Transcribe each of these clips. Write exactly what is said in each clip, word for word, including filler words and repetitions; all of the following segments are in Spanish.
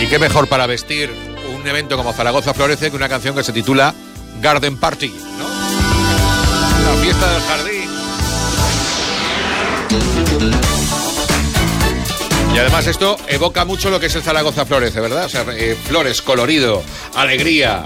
qué mejor para vestir un evento como Zaragoza Florece que una canción que se titula Garden Party, ¿no? La fiesta del jardín. Y además esto evoca mucho lo que es el Zaragoza Florece, ¿verdad? O sea, eh, flores, colorido, alegría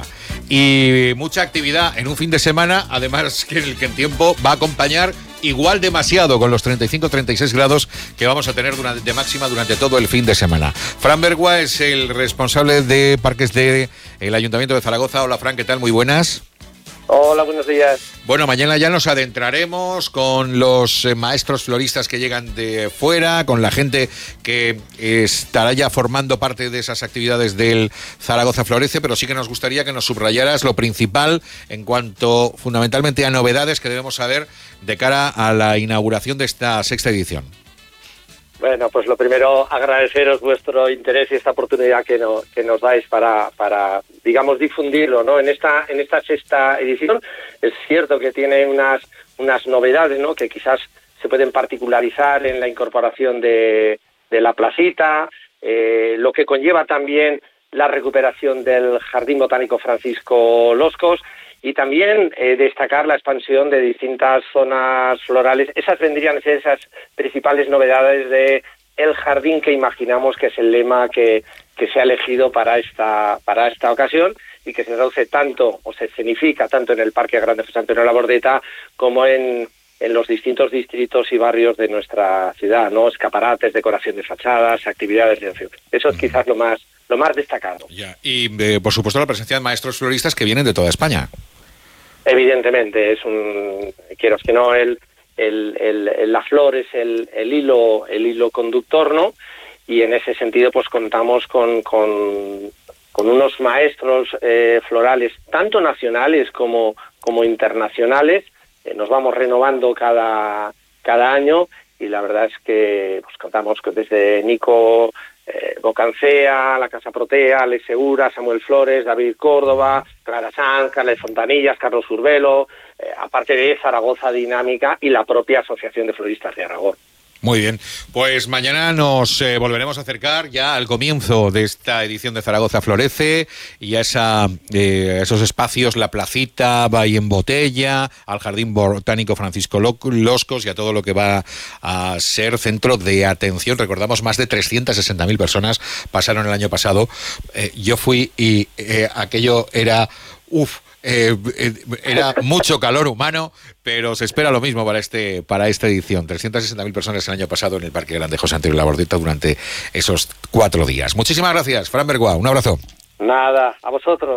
y mucha actividad en un fin de semana, además que el que el tiempo va a acompañar igual demasiado con los treinta y cinco a treinta y seis grados que vamos a tener durante, de máxima durante todo el fin de semana. Fran Bergua es el responsable de parques del Ayuntamiento de Zaragoza. Hola Fran, ¿qué tal? Muy buenas. Hola, buenos días. Bueno, mañana ya nos adentraremos con los eh, maestros floristas que llegan de fuera, con la gente que estará ya formando parte de esas actividades del Zaragoza Florece, pero sí que nos gustaría que nos subrayaras lo principal en cuanto fundamentalmente a novedades que debemos saber de cara a la inauguración de esta sexta edición. Bueno, pues lo primero, agradeceros vuestro interés y esta oportunidad que, no, que nos dais para, para, digamos, difundirlo, ¿no? En esta, en esta sexta edición es cierto que tiene unas, unas novedades, ¿no? Que quizás se pueden particularizar en la incorporación de, de la placita, eh, lo que conlleva también la recuperación del Jardín Botánico Francisco Loscos, y también eh, destacar la expansión de distintas zonas florales. Esas vendrían a ser esas principales novedades de el jardín que imaginamos que es el lema que, que se ha elegido para esta, para esta ocasión y que se traduce tanto, o se escenifica tanto en el Parque Grande José Antonio de la Bordeta como en, en los distintos distritos y barrios de nuestra ciudad, ¿no? Escaparates, decoración de fachadas, actividades de ocio. Eso es quizás lo más, lo más destacado. Ya. Y, eh, por supuesto, la presencia de maestros floristas que vienen de toda España. Evidentemente, es un, quiero que no, el, el, el, la flor es el, el hilo el hilo conductor, ¿no? Y en ese sentido, pues contamos con, con, con unos maestros eh, florales, tanto nacionales como, como internacionales. Eh, nos vamos renovando cada, cada año y la verdad es que pues contamos con desde Nico Eh, Bocancea, la Casa Protea, Alex Segura, Samuel Flores, David Córdoba, Clara Sanz, Carla de Fontanillas, Carlos Urbelo, eh, aparte de Zaragoza Dinámica y la propia Asociación de Floristas de Aragón. Muy bien, pues mañana nos eh, volveremos a acercar ya al comienzo de esta edición de Zaragoza Florece y a esa, eh, esos espacios, la placita, Valle en Botella, al Jardín Botánico Francisco Loscos y a todo lo que va a ser centro de atención. Recordamos, más de trescientas sesenta mil personas pasaron el año pasado. Eh, yo fui y eh, aquello era... Uf, Eh, eh, era mucho calor humano, pero se espera lo mismo para este para esta edición. trescientas sesenta mil personas el año pasado en el Parque Grande José Antonio de la Bordeta durante esos cuatro días. Muchísimas gracias, Fran Bergua, un abrazo. Nada, a vosotros.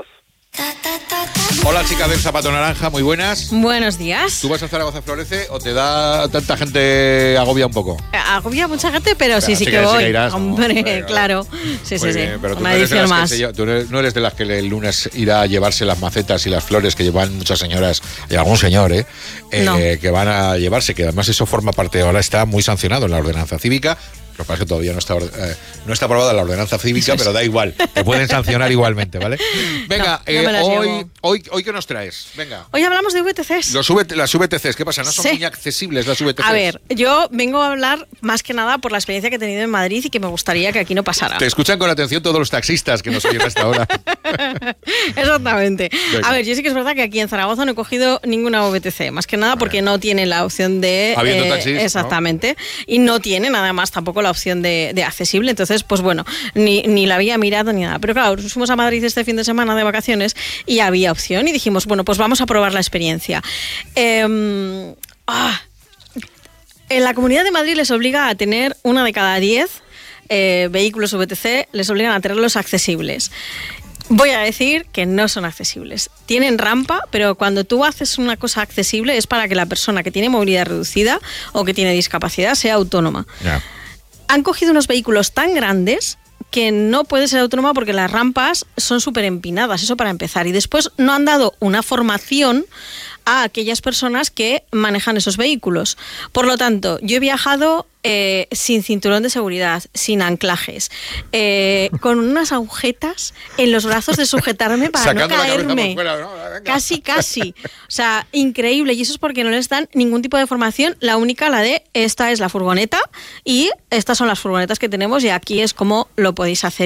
Hola, chica del zapato naranja, muy buenas. Buenos días. ¿Tú vas a Zaragoza Florece o te da tanta gente, agobia un poco? Agobia mucha gente, pero, pero sí, sí, sí que, que voy. Sí que irás, Hombre, ¿no? Claro. Sí, sí, sí. Bien, pero una no edición más. Se, tú no eres de las que el lunes irá a llevarse las macetas y las flores que llevan muchas señoras y algún señor, ¿eh? eh no. Que van a llevarse, que además eso forma parte, ahora está muy sancionado en la ordenanza cívica. Lo que pasa es que todavía no está, eh, no está aprobada la ordenanza cívica, pero da igual, te pueden sancionar igualmente, ¿vale? Venga, no, no eh, hoy, hoy, hoy ¿qué nos traes? Venga. Hoy hablamos de V T Cs. Los v, las V T Cs, ¿qué pasa? ¿No son sí. muy accesibles las V T Cs? A ver, yo vengo a hablar más que nada por la experiencia que he tenido en Madrid y que me gustaría que aquí no pasara. Te escuchan con atención todos los taxistas que nos oyen hasta ahora. Exactamente. Venga. A ver, yo sí que es verdad que aquí en Zaragoza no he cogido ninguna V T C, más que nada porque no tiene la opción de... Habiendo eh, taxis, exactamente. ¿No? Y no tiene nada más tampoco la opción de, de accesible, entonces pues bueno, ni, ni la había mirado ni nada, pero claro, fuimos a Madrid este fin de semana de vacaciones y había opción y dijimos, bueno, pues vamos a probar la experiencia. Eh, ah, en la Comunidad de Madrid les obliga a tener una de cada diez eh, vehículos V T C, les obligan a tenerlos accesibles. Voy a decir que no son accesibles. Tienen rampa, pero cuando tú haces una cosa accesible es para que la persona que tiene movilidad reducida o que tiene discapacidad sea autónoma. Yeah. Han cogido unos vehículos tan grandes que no puede ser autónoma porque las rampas son súper empinadas, eso para empezar. Y después no han dado una formación a aquellas personas que manejan esos vehículos. Por lo tanto, yo he viajado eh, sin cinturón de seguridad, sin anclajes, eh, con unas agujetas en los brazos de sujetarme para Sacando no caerme. Fuera, ¿no? Casi, casi. O sea, increíble. Y eso es porque no les dan ningún tipo de formación. La única, la de esta es la furgoneta y estas son las furgonetas que tenemos y aquí es como lo podéis hacer.